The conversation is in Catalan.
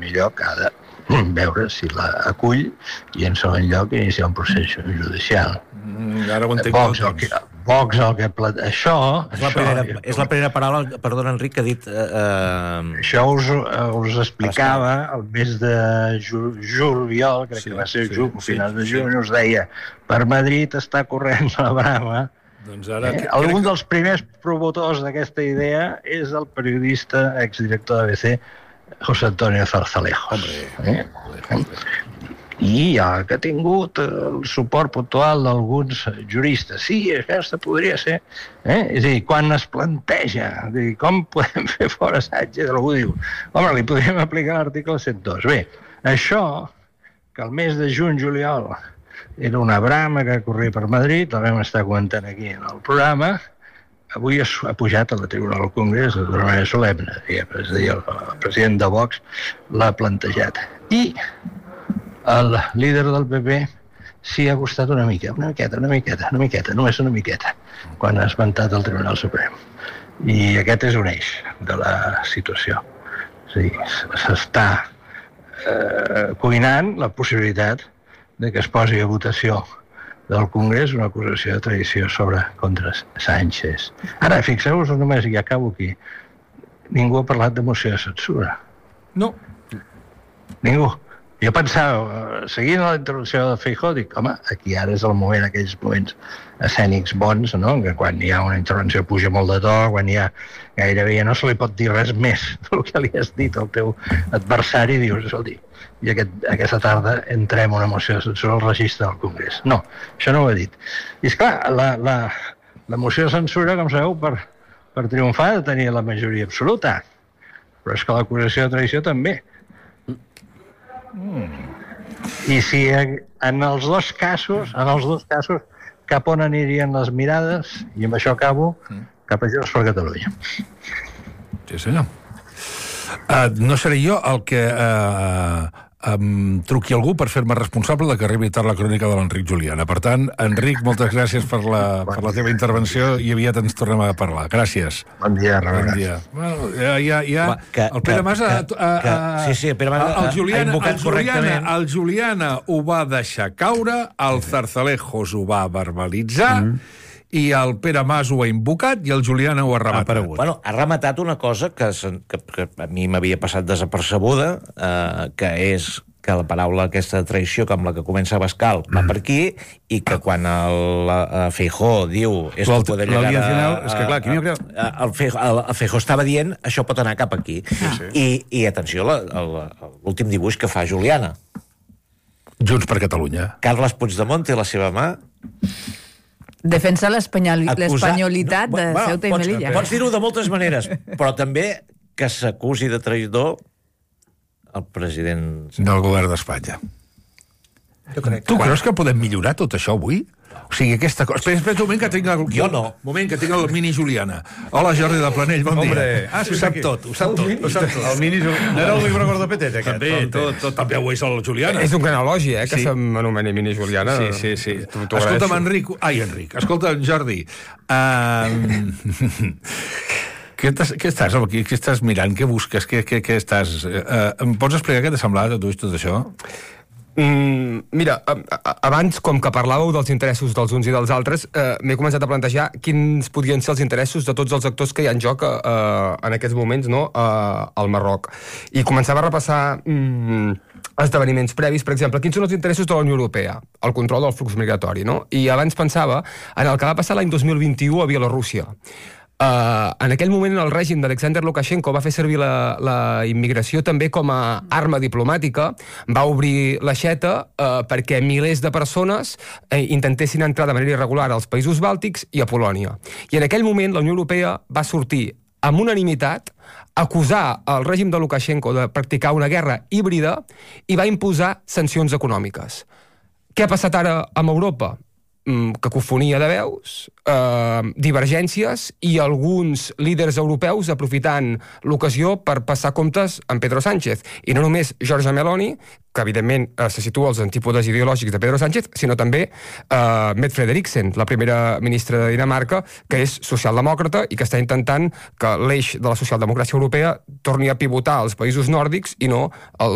primer lloc, ha de veure si la acull i, en segon lloc, iniciar un procés judicial. Ara ho entenc tot, doncs. Vox el que això... És la primera paraula, perdona, Enric, que ha dit... Això us explicava el mes de juliol, crec que va ser final de juny, us deia, per Madrid està corrent la brama. Doncs ara... Algun dels primers promotors d'aquesta idea és el periodista, exdirector de ABC, José Antonio Zarzalejos. I que ha tingut el suport puntual d'alguns juristes. Sí, aquesta podria ser. És a dir, quan es planteja com podem fer fora Sánchez, algú diu, home, li podríem aplicar l'article 102. Bé, això, que el mes de juny-juliol era una brama que corria per Madrid, la vam estar comentant aquí en el programa, avui ha pujat a la tribuna del Congrés d'una manera solemne, és a dir, el president de Vox l'ha plantejat. I el líder del PP s'hi ha costat una miqueta, només una miqueta, quan ha esmentat el Tribunal Suprem. I aquest és un eix de la situació. És a dir, s'està cuinant la possibilitat de que es posi a votació del Congrés una acusació de traïció contra Sánchez. Ara, fixeu-vos només, i acabo aquí, ningú ha parlat de moció de censura. No. Ningú. Jo pensava, seguint la introducció de Feijóo, dic, home, aquí ara és el moment, aquells moments escènics bons, no?, que quan hi ha una intervenció puja molt de to, quan hi ha gairebé ja no se li pot dir res més del que li has dit al teu adversari, dius, escolti, i aquesta tarda entrem una moció de censura al registre del Congrés. No, això no ho he dit. I esclar, la moció de censura, com sabeu, per triomfar ha de tenir la majoria absoluta, però és que l'acusació de traïció també. I si en els dos casos cap on anirien les mirades, i amb això acabo, cap a Junts per Catalunya. Sí, senyor. No seré jo el que em truqui algú per fer-me responsable de que arribi tard la crònica de l'Enric Juliana. Per tant, Enric, moltes gràcies per la teva intervenció i aviat ens tornem a parlar. Gràcies. Bon dia, Ramon. Bon dia. Bueno, el Pere Mas Sí, el Pere Mas ha invocat correctament. El Juliana ho va deixar caure, el Zarzalejos ho va verbalitzar, i el Pere Mas ho ha invocat i el Juliana ho ha rematat. Bueno, ha rematat una cosa que a mi m'havia passat desapercebuda, que és que la paraula aquesta de traïció, com la que comença Abascal, va per aquí, i que quan el Feijóo diu... És que clar, aquí m'hi el Feijóo estava dient això pot anar cap aquí. I atenció, l'últim dibuix que fa Juliana. Junts per Catalunya. Carles Puigdemont té la seva mà... Defensa l'espanyolitat de Ceuta i Melilla. Pots dir-ho de moltes maneres, però també que s'acusi de traïdor el president... del govern d'Espanya. Tu creus que podem millorar tot això avui? O sigui, aquesta cosa... Espera un moment que tinc el... Jo no. Un moment que tinc el mini Juliana. Hola, Jordi de Planell, bon dia. Ho sap tot. El mini Juliana. No era el libro Gordopetete, aquest? També, tot. També ho és el Juliana. És un gran elogi, que s'anomeni mini Juliana. Sí. Escolta'm, Enric... Escolta, Jordi. Què estàs aquí? Què estàs mirant? Què busques? Què estàs... Em pots explicar què t'ha semblat a tu tot això? Mira, abans, com que parlàveu dels interessos dels uns i dels altres, m'he començat a plantejar quins podrien ser els interessos de tots els actors que hi ha en joc en aquests moments, no?, al Marroc. I començava a repassar esdeveniments previs, per exemple, quins són els interessos de la Unió Europea? El control del flux migratori, no? I abans pensava en el que va passar l'any 2021 a Bielorússia. En aquell moment el règim d'Alexander Lukashenko va fer servir la immigració també com a arma diplomàtica, va obrir l'aixeta perquè milers de persones intentessin entrar de manera irregular als països bàltics i a Polònia. I en aquell moment la Unió Europea va sortir amb unanimitat a acusar el règim de Lukashenko de practicar una guerra híbrida i va imposar sancions econòmiques. Què ha passat ara amb Europa? Cacofonia de veus, divergències i alguns líders europeus aprofitant l'ocasió per passar comptes amb Pedro Sánchez. I no només Giorgia Meloni, que evidentment se situa als antípodes ideològics de Pedro Sánchez, sinó també Mette Frederiksen, la primera ministra de Dinamarca, que és socialdemòcrata i que està intentant que l'eix de la socialdemocràcia europea torni a pivotar als països nòrdics i no